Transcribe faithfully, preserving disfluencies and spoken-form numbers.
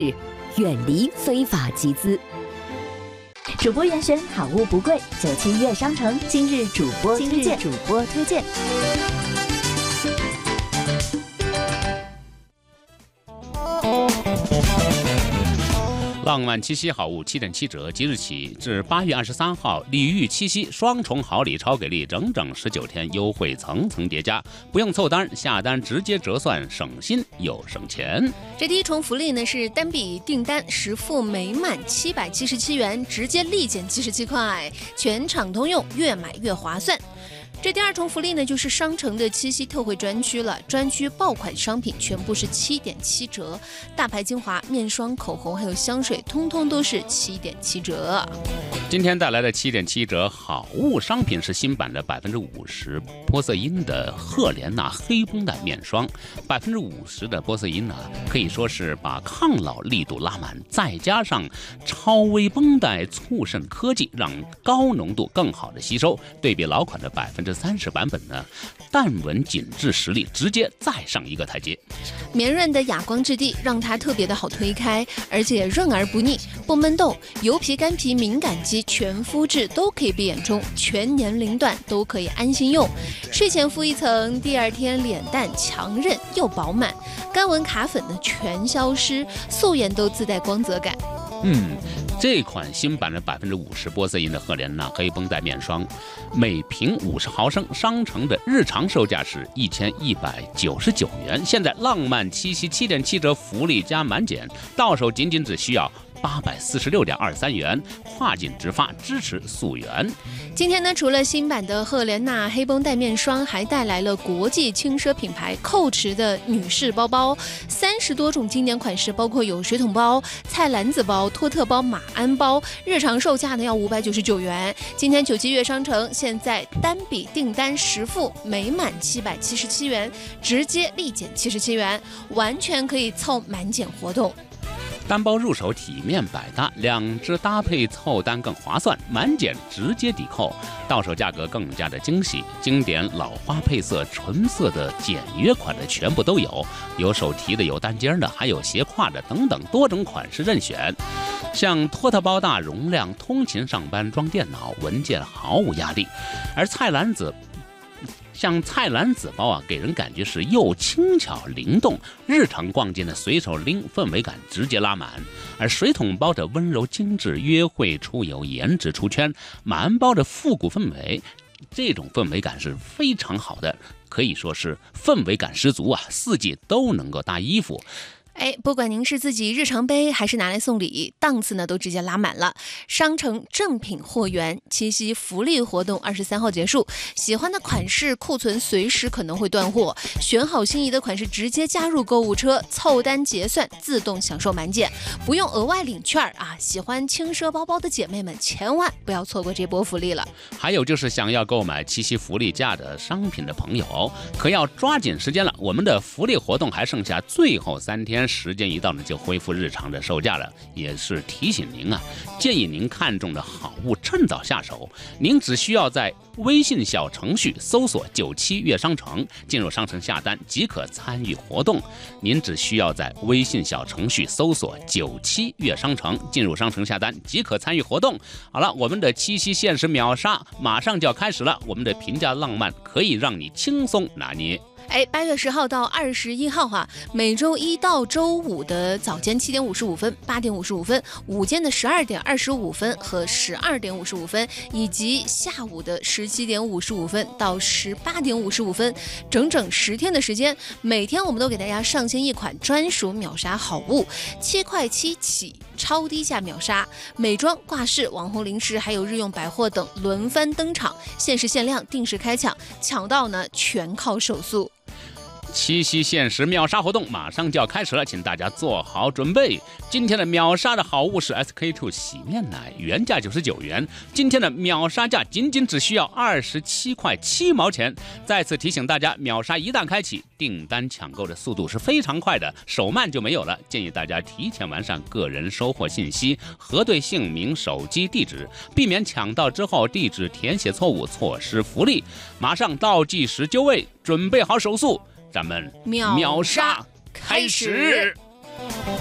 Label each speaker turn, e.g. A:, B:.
A: 远离非法集资。
B: 主播严选好物不贵，九七悦商城今日主播推荐。主播推荐。
C: 浪漫七夕好物七点七折，即日起至八月二十三号，礼遇七夕，双重好礼超给力，整整十九天优惠层层叠加，不用凑单，下单直接折算，省心又省钱。
D: 这第一重福利呢是单笔订单实付每满七百七十七元，直接立减七十七块，全场通用，越买越划算。这第二重福利呢，就是商城的七夕特惠专区了，专区爆款商品全部是七点七折，大牌精华、面霜、口红还有香水，通通都是七点七折。
C: 今天带来的七点七折好物商品是新版的百分之五十玻色因的赫莲娜黑绷带面霜，百分之五十的玻色因呢，可以说是把抗老力度拉满，再加上超微绷带促渗科技，让高浓度更好的吸收，对比老款的百分之三十版本呢，淡纹紧致实力直接再上一个台阶。
D: 绵润的哑光质地让它特别的好推开，而且润而不腻，不闷痘，油皮、干皮、敏感肌、全肤质都可以闭眼冲，全年龄段都可以安心用。睡前敷一层，第二天脸蛋强韧又饱满，干纹卡粉呢全消失，素颜都自带光泽感。
C: 嗯，这款新版的百分之五十玻色因的赫莲娜黑绷带面霜，每瓶五十毫升，商城的日常售价是一千一百九十九元，现在浪漫七夕七点七折福利加满减，到手仅仅只需要八百四十六点二三元，跨境直发，支持溯源。
D: 今天呢，除了新版的赫莲娜黑绷带面霜，还带来了国际轻奢品牌Coach的女士包包，三十多种经典款式，包括有水桶包、菜篮子包、托特包、马鞍包，日常售价呢要五百九十九元。今天九七悦商城现在单笔订单实付每满七百七十七元，直接立减七十七元，完全可以凑满减活动。
C: 单包入手体面百搭，两只搭配凑单更划算，满减直接抵扣，到手价格更加的惊喜。经典老花配色、纯色的简约款的全部都有，有手提的，有单肩的，还有斜挎的等等多种款式任选。像托特包大容量，通勤上班装电脑，文件毫无压力。而菜篮子像菜篮子包啊，给人感觉是又轻巧灵动，日常逛街呢随手拎，氛围感直接拉满。而水桶包的温柔精致，约会出游颜值出圈。马鞍包的复古氛围，这种氛围感是非常好的，可以说是氛围感十足啊，四季都能够搭衣服。
D: 哎，不管您是自己日常背还是拿来送礼，档次呢都直接拉满了。商城正品货源，七夕福利活动二十三号结束，喜欢的款式库存随时可能会断货，选好心仪的款式直接加入购物车，凑单结算自动享受满减，不用额外领券啊！喜欢轻奢包包的姐妹们千万不要错过这波福利了。
C: 还有就是想要购买七夕福利价的商品的朋友，可要抓紧时间了，我们的福利活动还剩下最后三天。时间一到呢，就恢复日常的售价了，也是提醒您啊，建议您看中的好物趁早下手。您只需要在微信小程序搜索九七悦商城，进入商城下单即可参与活动。您只需要在微信小程序搜索九七悦商城，进入商城下单即可参与活动。好了，我们的七夕限时秒杀马上就要开始了，我们的平价浪漫可以让你轻松拿捏。
D: 哎，八月十号到二十一号哈、啊，每周一到周五的早间七点五十五分、八点五十五分，午间的十二点二十五分和十二点五十五分，以及下午的十七点五十五分到十八点五十五分，整整十天的时间，每天我们都给大家上线一款专属秒杀好物，七块七起，超低价秒杀，美妆、挂饰、网红零食还有日用百货等轮番登场，限时限量，定时开抢，抢到呢全靠手速。
C: 七夕限时秒杀活动马上就要开始了，请大家做好准备。今天的秒杀的好物是 S K two 洗面奶，原价九十九元，今天的秒杀价仅仅只需要二十七块七毛钱。再次提醒大家，秒杀一旦开启，订单抢购的速度是非常快的，手慢就没有了。建议大家提前完善个人收货信息，核对姓名、手机地址，避免抢到之后地址填写错误，错失福利。马上倒计时就位，准备好手速，咱们秒杀开始。